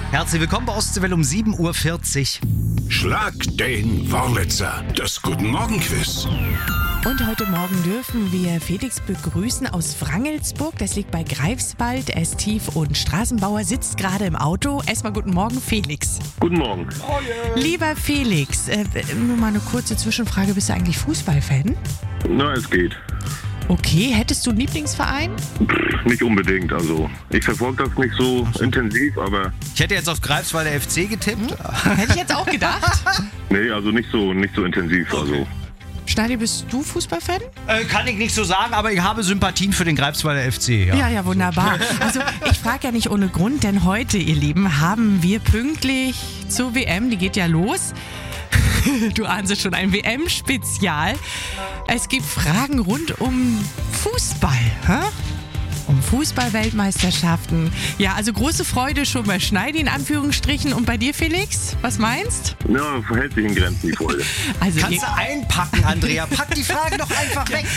Herzlich willkommen bei Ostseewelle um 7.40 Uhr. Schlag den Wurlitzer, das Guten Morgen-Quiz. Und heute Morgen dürfen wir Felix begrüßen aus Wrangelsburg. Das liegt bei Greifswald. Er ist Tief- und Straßenbauer, sitzt gerade im Auto. Erstmal guten Morgen, Felix. Guten Morgen. Lieber Felix, nur mal eine kurze Zwischenfrage. Bist du eigentlich Fußballfan? Na, es geht. Okay, hättest du einen Lieblingsverein? Nicht unbedingt, also ich verfolge das nicht so intensiv, aber Ich hätte jetzt auf Greifswalder FC getippt. Hätte ich jetzt auch gedacht. nee, also nicht so intensiv, also. Schneidi, bist du Fußballfan? Kann ich nicht so sagen, aber ich habe Sympathien für den Greifswalder FC. Ja, wunderbar. Also ich frage ja nicht ohne Grund, denn heute, ihr Lieben, haben wir pünktlich zur WM, die geht ja los. Du ahnst es schon, ein WM-Spezial. Es gibt Fragen rund um Fußball. Hä? Um Fußball-Weltmeisterschaften. Ja, also große Freude schon bei Schneidi in Anführungsstrichen. Und bei dir, Felix? Was meinst? Ja, verhält sich in Grenzen, die Freude. Also Kannst du einpacken, Andrea? Pack die Fragen doch einfach weg.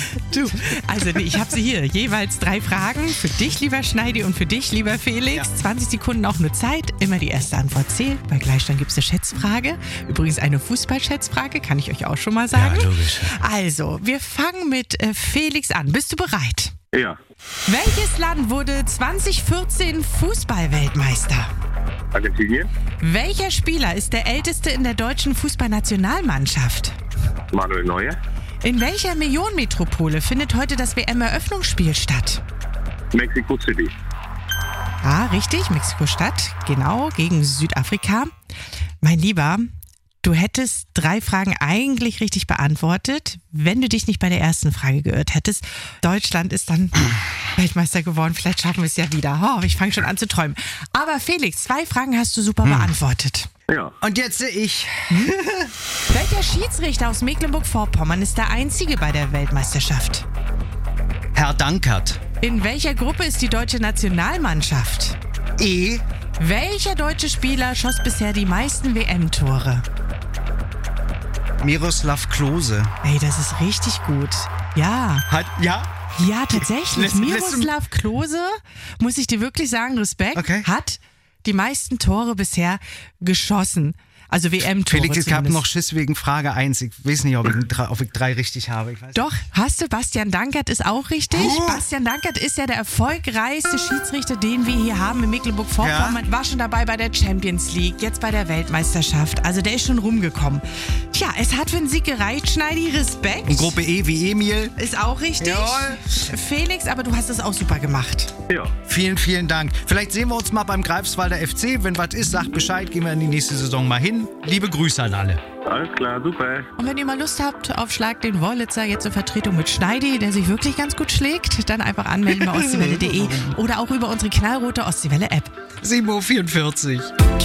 ich habe sie hier. Jeweils 3 Fragen. Für dich, lieber Schneidi, und für dich, lieber Felix. Ja. 20 Sekunden auch nur Zeit. Immer die erste Antwort zählt. Bei Gleichstand gibt es eine Schätzfrage. Übrigens eine Fußball-Schätzfrage, kann ich euch auch schon mal sagen. Ja, logisch. Also, wir fangen mit Felix an. Bist du bereit? Ja, Welches Land wurde 2014 Fußball-Weltmeister? Argentinien, Welcher Spieler ist der älteste in der deutschen Fußballnationalmannschaft? Manuel Neuer, In welcher Millionenmetropole findet heute das WM-Eröffnungsspiel statt? Mexico City. Ah, richtig, Mexiko-Stadt, genau, gegen Südafrika. Mein Lieber, du hättest 3 Fragen eigentlich richtig beantwortet, wenn du dich nicht bei der ersten Frage geirrt hättest. Deutschland ist dann Weltmeister geworden, vielleicht schaffen wir es ja wieder. Oh, ich fange schon an zu träumen. Aber Felix, 2 Fragen hast du super beantwortet. Ja, Und jetzt ich. Welcher Schiedsrichter aus Mecklenburg-Vorpommern ist der einzige bei der Weltmeisterschaft? Herr Dankert. In welcher Gruppe ist die deutsche Nationalmannschaft? E. Welcher deutsche Spieler schoss bisher die meisten WM-Tore? Miroslav Klose. Ey, das ist richtig gut. Ja, Ja? tatsächlich. Lässt du- Miroslav Klose, muss ich dir wirklich sagen, Respekt, Okay. hat die meisten Tore bisher geschossen. Also WM-Tore Felix, ich habe zumindest. noch Schiss wegen Frage 1. Ich weiß nicht, ob ich 3 richtig habe. Ich weiß Doch, hast du. Bastian Dankert ist auch richtig. Bastian Dankert ist ja der erfolgreichste Schiedsrichter, den wir hier haben in Mecklenburg-Vorpommern. War schon dabei bei der Champions League, jetzt bei der Weltmeisterschaft. Also der ist schon rumgekommen. Tja, es hat für einen Sieg gereicht, Schneidi. Respekt. nicht. Gruppe E wie Emil. Ist auch richtig. Jawohl. Felix, aber du hast es auch super gemacht. ja. Vielen, vielen Dank. Vielleicht sehen wir uns mal beim Greifswalder FC. Wenn was ist, sagt Bescheid, gehen wir in die nächste Saison mal hin. Liebe Grüße an alle. Alles klar, super. Und wenn ihr mal Lust habt auf Schlag den Wurlitzer, jetzt in Vertretung mit Schneidi, der sich wirklich ganz gut schlägt, dann einfach anmelden bei ostseewelle.de oder auch über unsere knallrote Ostseewelle-App. 7.44 Uhr.